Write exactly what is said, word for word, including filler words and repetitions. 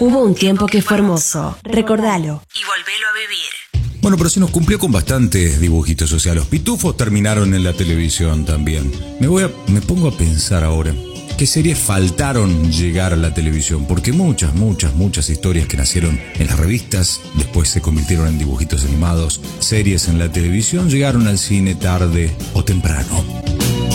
Hubo un tiempo que fue hermoso, recordalo. Y volvelo a vivir. Bueno, pero se nos cumplió con bastantes dibujitos, o sea, los pitufos terminaron en la televisión también. Me voy a, me pongo a pensar ahora, ¿qué series faltaron llegar a la televisión? Porque muchas, muchas, muchas historias que nacieron en las revistas, después se convirtieron en dibujitos animados, series en la televisión, llegaron al cine tarde o temprano.